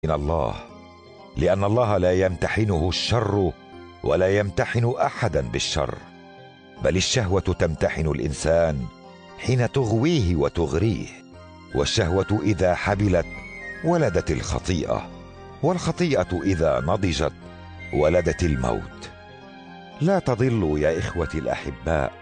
من الله، لأن الله لا يمتحنه الشر ولا يمتحن أحدا بالشر، بل الشهوة تمتحن الإنسان حين تغويه وتغريه، والشهوة إذا حبلت ولدت الخطيئة، والخطيئة إذا نضجت ولدت الموت. لا تضلوا يا إخوتي الأحباء،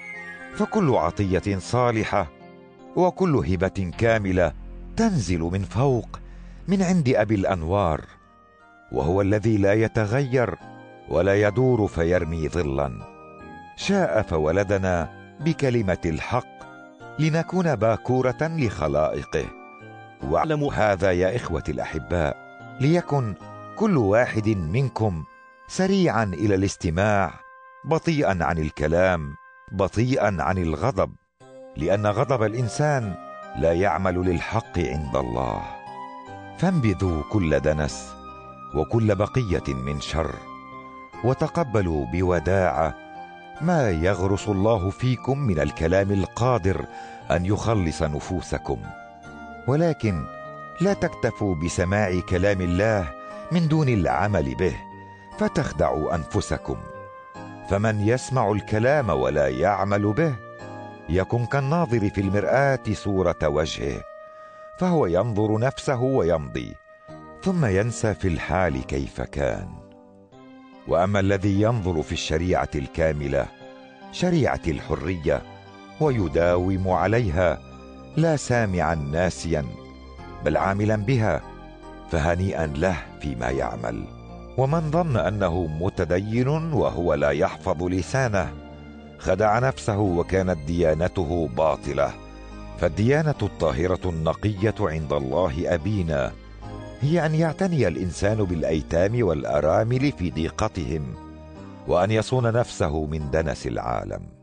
فكل عطية صالحة وكل هبة كاملة تنزل من فوق من عند أبي الأنوار، وهو الذي لا يتغير ولا يدور فيرمي ظلا. شاء فولدنا بكلمة الحق لنكون باكورة لخلائقه. واعلموا هذا يا إخوتي الأحباء، ليكن كل واحد منكم سريعا إلى الاستماع، بطيئا عن الكلام، بطيئا عن الغضب، لأن غضب الإنسان لا يعمل للحق عند الله. فانبذوا كل دنس وكل بقية من شر، وتقبلوا بوداعة ما يغرس الله فيكم من الكلام القادر أن يخلص نفوسكم. ولكن لا تكتفوا بسماع كلام الله من دون العمل به فتخدعوا أنفسكم، فمن يسمع الكلام ولا يعمل به يكن كالناظر في المرآة صورة وجهه، فهو ينظر نفسه ويمضي، ثم ينسى في الحال كيف كان. وأما الذي ينظر في الشريعة الكاملة، شريعة الحرية، ويداوم عليها، لا سامعا ناسيا بل عاملا بها، فهنيئا له فيما يعمل. ومن ظن أنه متدين وهو لا يحفظ لسانه خدع نفسه، وكانت ديانته باطلة. فالديانة الطاهرة النقية عند الله أبينا هي أن يعتني الإنسان بالأيتام والأرامل في ضيقتهم، وأن يصون نفسه من دنس العالم.